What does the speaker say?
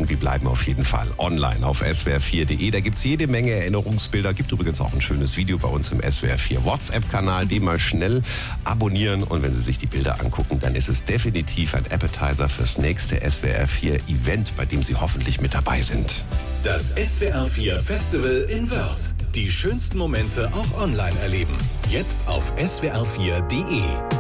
die bleiben auf jeden Fall online auf swr4.de. Da gibt es jede Menge Erinnerungsbilder. Gibt übrigens auch ein schönes Video bei uns im SWR4 WhatsApp-Kanal. Den mal schnell abonnieren. Und wenn Sie sich die Bilder angucken, dann ist es definitiv ein Appetizer fürs nächste SWR4-Event, bei dem Sie hoffentlich mit dabei sind. Das SWR4 Festival in Wörth. Die schönsten Momente auch online erleben. Jetzt auf swr4.de.